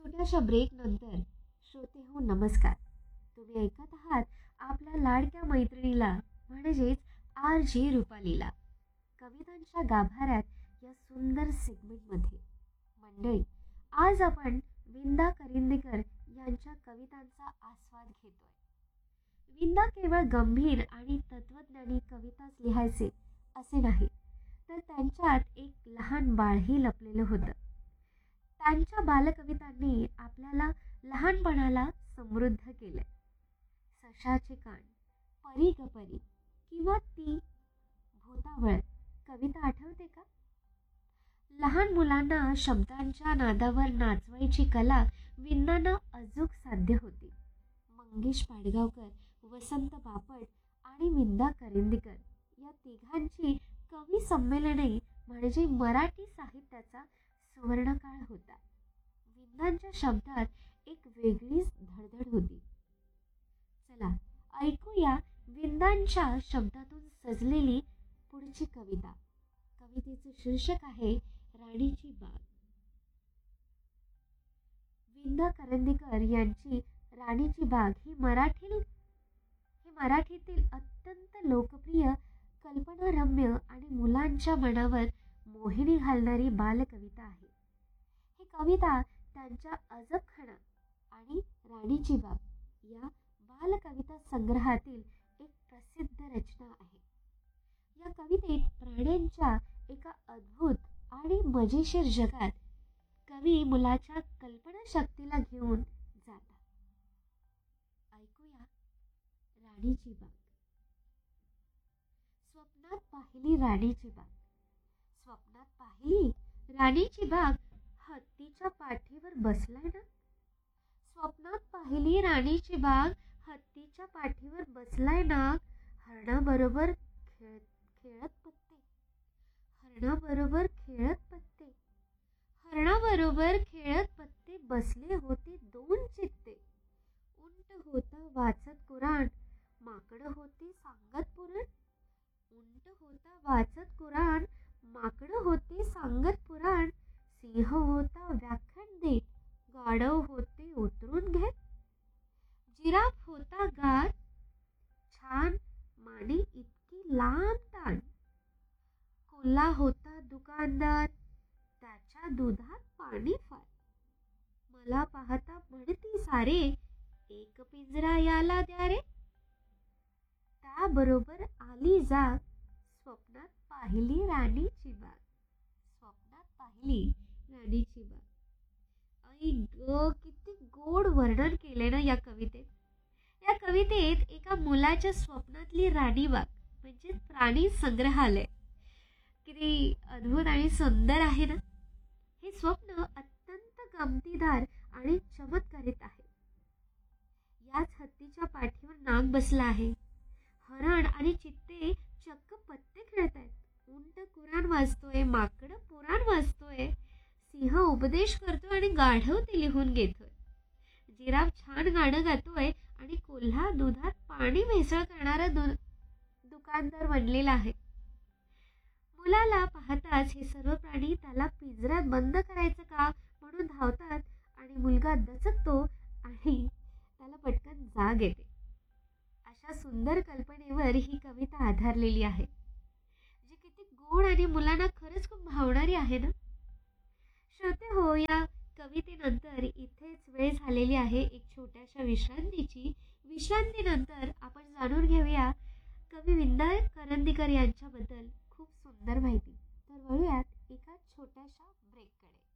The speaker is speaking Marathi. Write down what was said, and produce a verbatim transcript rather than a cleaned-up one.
छोट्याशा ब्रेक नंतर श्रोते हो नमस्कार. तुम्ही ऐकत आहात आपल्या लाडक्या मैत्रिणीला म्हणजेच आर जे रुपालीला कवितांच्या गाभाऱ्यात या सुंदर सेगमेंटमध्ये. मंडळी, आज आपण विंदा करंदीकर यांच्या कवितांचा आस्वाद घेतोय. विंदा केवळ गंभीर आणि तत्वज्ञानी कविताच लिहायचे असे नाही, तर त्यांच्यात एक लहान बाळही लपलेलं होतं. त्यांच्या बालकवितांनी आपल्याला लहानपणाला समृद्ध केले. सशाचे कान, परी ग परी किंवा ती भूतावळ कविता आठवते का? लहान मुलांना शब्दांच्या नादावर नाचवायची कला विंदांना अजूक साध्य होती. मंगेश पाडगावकर, वसंत बापट आणि विंदा करंदीकर या तिघांची कवी संमेलने म्हणजे मराठी साहित्याचा सुवर्णकाळ होता. विंदांच्या शब्दात एक वेगळीच धडधड होती. चला ऐकूया विंदांच्या शब्दातून सजलेली पुढची कविता. कवितेचे शीर्षक आहे राणीची बाग. विंदा करंदीकर यांची राणीची बाग ही मराठी ही मराठीतील अत्यंत लोकप्रिय, कल्पनारम्य आणि मुलांच्या मनावर मोहिनी घालणारी बालकविता आहे. ही कविता त्यांच्या अजबखाना आणि राणीची बाग या बालकविता संग्रहातील एक प्रसिद्ध रचना आहे. या कवितेत प्राण्यांच्या एका अद्भुत आणि मजेशीर जगात कवी मुलाच्या कल्पनाशक्तीला घेऊन जातात. ऐकूया राणीची बाग. स्वप्नात पाहिली राणीची बाग. स्वप्नात पाहिली राणीची बाग, हत्तीच्या पाठीवर बसलाय ना. स्वप्नात पाहिली राणीची बाग, हत्तीच्या पाठीवर बसलाय ना. हरणाबरोबर खेळ खेळत पत्ते हरणाबरोबर खेळत पत्ते हरणाबरोबर खेळत पत्ते बसले होते दोन चित्ते. उंट होता वाचत कुराण, माकडं होते सांगत पुराण. उंट होता वाचत कुराण, माकडं होते सांगत पुराण. सिंह होता व्याख्यान देत, गाढव होते उतरून घेत. जिराफ होता गात छान, माने इतकी लांब ताण. कोल्हा होता दुकानदार, त्याच्या दुधात पाणी फार. मला पाहता म्हणती सारे, एक पिंजरा याला द्या रे. त्याबरोबर आली जाग, स्वप्नात पाहिली राणीची बाग. स्वप्नात पाहिली राणीची बाग. आई ग, किती गोड वर्णन केले ना या कवितेत. या कवितेत एका मुलाच्या स्वप्नातली राणीबाग म्हणजे प्राणी संग्रहालय किती अद्भुत आणि सुंदर आहे ना. हे स्वप्न अत्यंत गमतीदार आणि चमत्कारित आहे. याच हत्तीच्या पाठीवर नाग बसला आहे. हरण आणि चित्ते चक्क पत्ते खेळत आहेत. उंट कुराण वाचतोय, माकड पुराण वाचतोय. सिंह उपदेश करतोय आणि गाढव ते लिहून घेतोय. जिराफ छान गाणं गातोय आणि कोल्हा दुधात पाणी भेसळ करणारा दु दुकानदार बनलेला आहे. मुलाला पाहताच हे सर्व प्राणी त्याला पिंजऱ्यात बंद करायचं का म्हणून धावतात आणि मुलगा दचकतो आणि त्याला पटकन जाग येते. अशा सुंदर कल्पनेवर ही कविता आधारलेली आहे, जी किती गोड आणि मुलांना खरंच खूप भावणारी आहे ना. श्रोते हो, या कवितेनंतर इथेच वेळ झालेली आहे एक छोट्याशा विश्रांतीची. विश्रांतीनंतर आपण जाणून घेऊया कवी विंदा करंदीकर यांच्याबद्दल खूप सुंदर माहिती. तर वळूयात एका छोट्याशा ब्रेककडे.